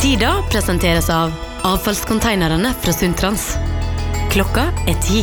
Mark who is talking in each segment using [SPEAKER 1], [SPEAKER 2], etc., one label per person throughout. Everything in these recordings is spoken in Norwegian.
[SPEAKER 1] Tida presenteres av avfallskonteinerne fra Sundtrans. Klokka 10.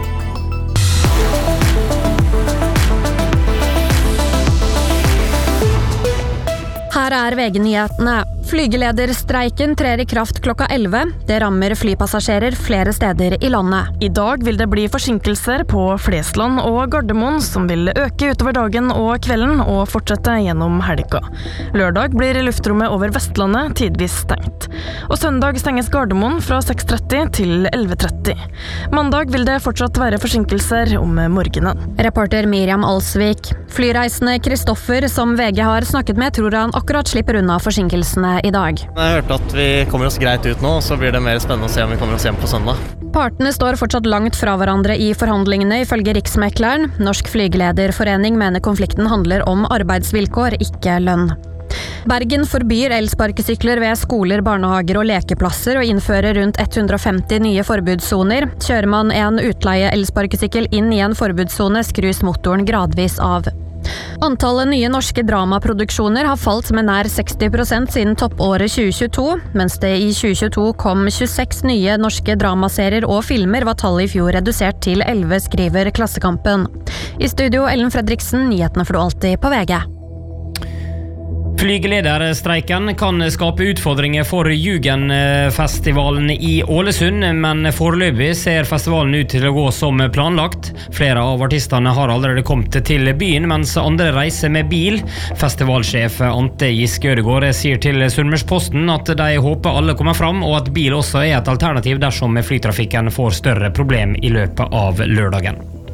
[SPEAKER 2] Her VG-nyhetene. Flygelederstreiken trer I kraft klokka 11. Det rammer flypassasjerer flere steder I landet.
[SPEAKER 3] I dag vil det bli forsinkelser på Flesland og Gardermoen, som vil øke utover dagen og kvelden og fortsette gjennom helga. Lørdag blir luftrommet over Vestlandet tidvis stengt. Og søndag stenges Gardermoen fra 6:30 til 11:30. Mandag vil det fortsatt være forsinkelser om morgenen.
[SPEAKER 2] Reporter Miriam Alsvik. Flyreisende Kristoffer, som VG har snakket med, tror han akkurat slipper unna forsinkelsene I dag.
[SPEAKER 4] Jeg har hørt at vi kommer oss greit ut nå, så blir det mer spennende å se om vi kommer oss hjem på søndag.
[SPEAKER 2] Partene står fortsatt langt fra hverandre I forhandlingene, ifølge Riksmekleren. Norsk flygelederforening mener konflikten handler om arbeidsvilkår, ikke lønn. Bergen forbyr elsparkesykler ved skoler, barnehager og lekeplasser og innfører rundt 150 nye forbudssoner. Kjører man en utleie elsparkesykkel inn I en forbudssone, skrus motoren gradvis av. Antallet nye norske dramaproduksjoner har falt med nær 60% siden toppåret 2022, mens det I 2022 kom 26 nye norske dramaserier og filmer, var tallet I fjor redusert til 11, skriver Klassekampen. I studio Ellen Fredriksen, nyhetene får du alltid på VG.
[SPEAKER 5] Flygelederstreiken kan skape utfordringer for Jugendfestivalen I Ålesund, men foreløpig ser festivalen ut til å gå som planlagt. Flere av artistene har allerede kommet til byen, mens andre reiser med bil. Festivalsjef Ante Giske Ødegård sier til Sunnmørsposten at de håper alle kommer fram, og at bil også et alternativ dersom flytrafikken får større problem I løpet av lørdagen.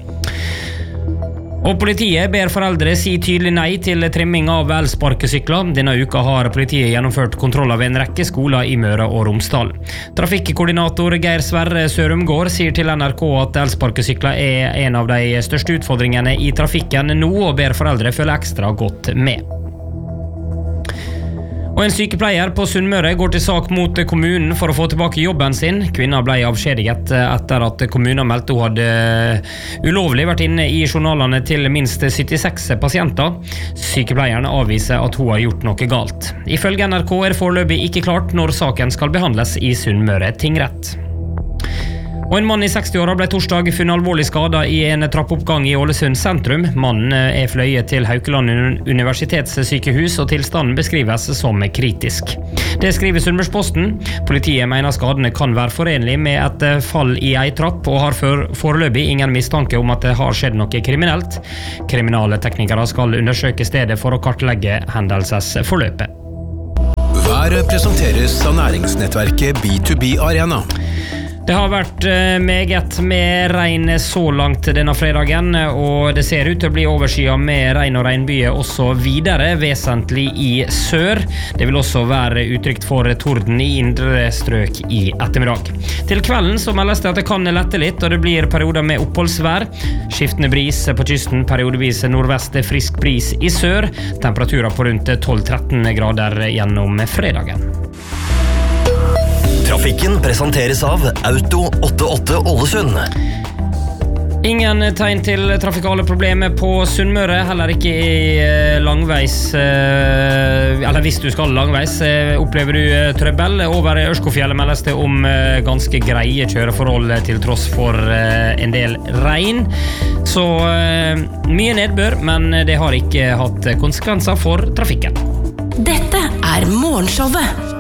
[SPEAKER 5] Og politiet ber foreldre si tydelig nei til trimming av elsparkesykler. Denne uka har politiet gjennomført kontroller ved en rekke skoler I Møre og Romsdal. Trafikkkoordinator Geir Sverre Sørumgård sier til NRK at elsparkesykler en av de største utfordringene I trafikken nå, og ber foreldre følge ekstra godt med. Og en sykepleier på Sunnmøre går til sak mot kommunen for å få tilbake jobben sin. Kvinna ble avskjediget etter at kommunen meldte hun hadde ulovlig vært inne I journalene til minst 76 pasienter. Sykepleieren avviser at hun har gjort noe galt. Ifølge NRK det foreløpig ikke klart når saken skal behandles I Sunnmøre tingrett. Og en mann I 60-åra ble torsdag funnet alvorlig skadet I en trappoppgang I Ålesund sentrum. Mannen fløyet til Haukeland universitetssykehus, og tilstanden beskrives som kritisk. Det skriver Sunnmørsposten. Politiet mener skadene kan være forenlig med et fall I en trapp, og har foreløpig ingen mistanke om at det har skjedd noe kriminelt. Kriminale teknikere skal undersøke stedet for å kartlegge hendelsesforløpet.
[SPEAKER 6] Været presenteres av næringsnettverket B2B Arena.
[SPEAKER 5] Det har vært meget med regn så langt denne fredagen, og det ser ut til å bli overskyet med regn og regnbyger også videre, vesentlig I sør. Det vil også være utrygt for torden I indre strøk I ettermiddag. Til kvelden så meldes det at det kan lette litt, og det blir perioder med oppholdsvær. Skiftende bris på kysten, periodevis nordvest frisk bris I sør. Temperaturer på rundt 12-13 grader gjennom fredagen.
[SPEAKER 7] Trafikken presenteres av Auto 88 Ålesund.
[SPEAKER 5] Ingen tegn til trafikale problemer på Sunnmøre, heller ikke I langveis, eller hvis du skal langveis, opplever du trøbbel. Over Ørskofjellet meldes det om ganske greie kjøreforhold til tross for en del regn. Så mye nedbør, men det har ikke hatt konsekvenser for trafikken.
[SPEAKER 1] Dette Morgenshowet.